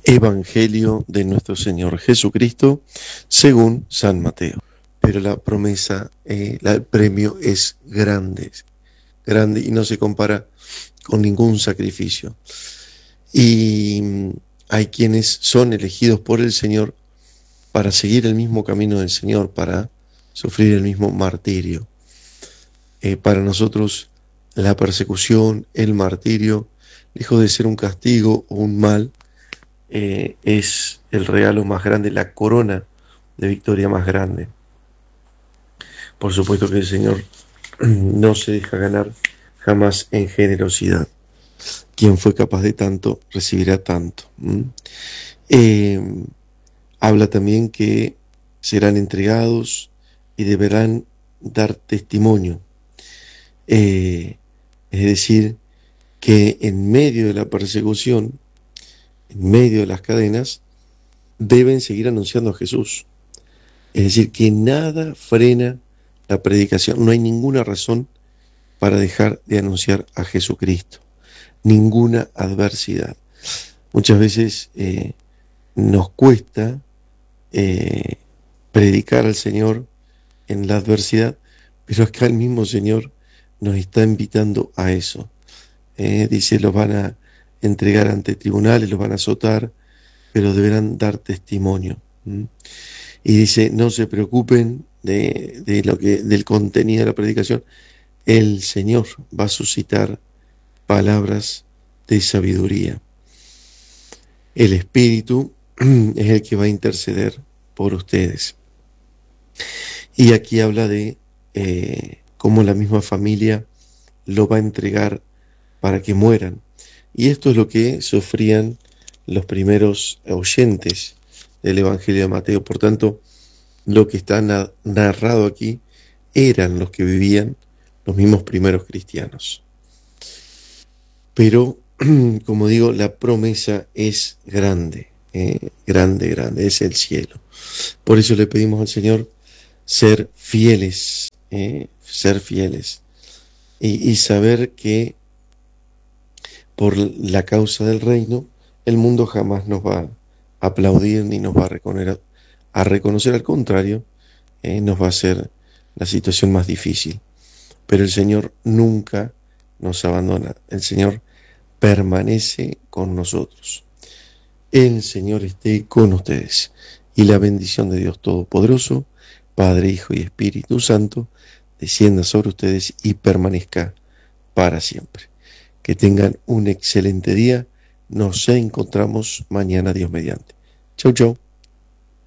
Evangelio de nuestro Señor Jesucristo según San Mateo. Pero la promesa, el premio es grande, grande y no se compara con ningún sacrificio. Y hay quienes son elegidos por el Señor para seguir el mismo camino del Señor, para sufrir el mismo martirio. Para nosotros la persecución, el martirio, lejos de ser un castigo o un mal, es el regalo más grande, la corona de victoria más grande. Por supuesto que el Señor no se deja ganar jamás en generosidad. Quien fue capaz de tanto, recibirá tanto. Habla también que serán entregados y deberán dar testimonio. Es decir, que en medio de la persecución, en medio de las cadenas, deben seguir anunciando a Jesús. Es decir, que nada frena la predicación. No hay ninguna razón para dejar de anunciar a Jesucristo. Ninguna adversidad. Muchas veces nos cuesta predicar al Señor en la adversidad, pero acá el mismo Señor nos está invitando a eso. Dice, los van a entregar ante tribunales, los van a azotar, pero deberán dar testimonio. Y dice, no se preocupen del contenido de la predicación. El Señor va a suscitar palabras de sabiduría. El Espíritu es el que va a interceder por ustedes. Y aquí habla de cómo la misma familia lo va a entregar para que mueran. Y esto es lo que sufrían los primeros oyentes del Evangelio de Mateo. Por tanto, lo que está narrado aquí eran los que vivían los mismos primeros cristianos. Pero, como digo, la promesa es grande, grande, grande, es el cielo. Por eso le pedimos al Señor ser fieles, y saber que por la causa del reino, el mundo jamás nos va a aplaudir ni nos va a reconocer, al contrario, nos va a hacer la situación más difícil. Pero el Señor nunca nos abandona, el Señor permanece con nosotros. El Señor esté con ustedes y la bendición de Dios Todopoderoso, Padre, Hijo y Espíritu Santo, descienda sobre ustedes y permanezca para siempre. Que tengan un excelente día. Nos encontramos mañana, Dios mediante. Chau, chau.